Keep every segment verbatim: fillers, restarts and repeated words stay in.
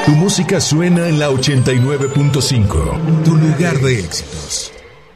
Tu música suena en la ochenta y nueve punto cinco. Tu lugar de éxitos.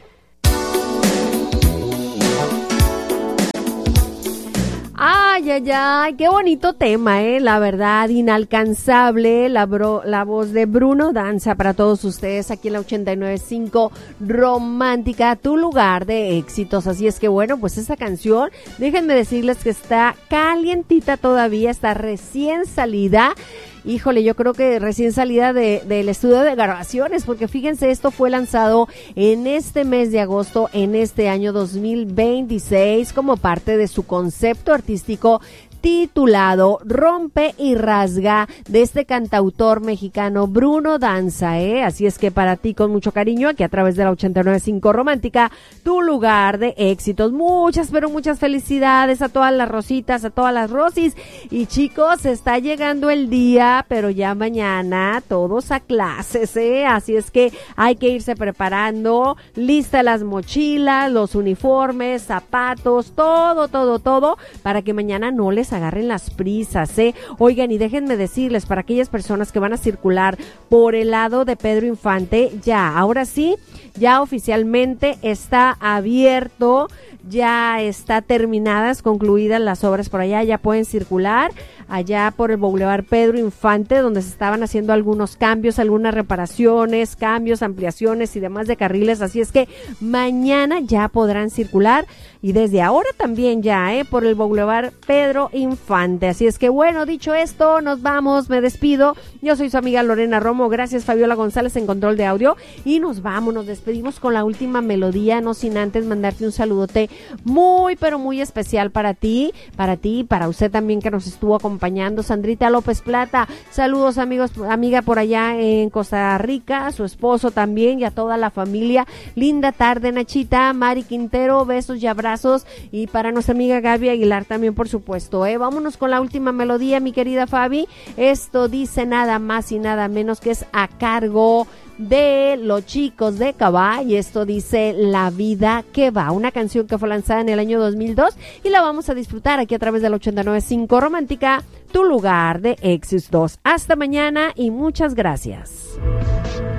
Ay, ay, ay, qué bonito tema, eh, la verdad, inalcanzable, la, bro, la voz de Bruno Danza para todos ustedes aquí en la ochenta y nueve punto cinco, Romántica, tu lugar de éxitos. Así es que bueno, pues esta canción, déjenme decirles que está calientita todavía, está recién salida. Híjole, yo creo que recién salida de, del estudio de grabaciones, porque fíjense, esto fue lanzado en este mes de agosto, en este año dos mil veintiséis, como parte de su concepto artístico titulado Rompe y Rasga, de este cantautor mexicano Bruno Danza, ¿eh? Así es que para ti, con mucho cariño, aquí a través de la ochenta y nueve punto cinco Romántica, tu lugar de éxitos. Muchas, pero muchas felicidades a todas las rositas, a todas las rosis. Y chicos, está llegando el día, pero ya mañana todos a clases, ¿eh? Así es que hay que irse preparando, lista las mochilas, los uniformes, zapatos, todo, todo, todo, para que mañana no les agarren las prisas, ¿eh? Oigan, y déjenme decirles, para aquellas personas que van a circular por el lado de Pedro Infante, ya, ahora sí, ya oficialmente está abierto, ya está terminadas, concluidas las obras por allá, ya pueden circular allá por el Boulevard Pedro Infante, donde se estaban haciendo algunos cambios, algunas reparaciones, cambios, ampliaciones y demás de carriles, así es que mañana ya podrán circular, y desde ahora también ya, eh, por el Boulevard Pedro Infante. Así es que bueno, dicho esto, nos vamos, me despido. Yo soy su amiga Lorena Romo, gracias Fabiola González en control de audio, y nos vamos, nos despedimos con la última melodía, no sin antes mandarte un saludote muy, pero muy especial para ti, para ti, para usted también que nos estuvo acompañando, Sandrita López Plata, saludos amigos, amiga por allá en Costa Rica, a su esposo también y a toda la familia. Linda tarde, Nachita, Mari Quintero, besos y abrazos, y para nuestra amiga Gaby Aguilar también, por supuesto, ¿eh? Vámonos con la última melodía, mi querida Fabi. Esto dice nada más y nada menos que es a cargo de Los Chicos de Cabá, y esto dice La Vida que Va, una canción que fue lanzada en el año dos mil dos y la vamos a disfrutar aquí a través del ochenta y nueve punto cinco Romántica, tu lugar de éxitos. Hasta mañana y muchas gracias.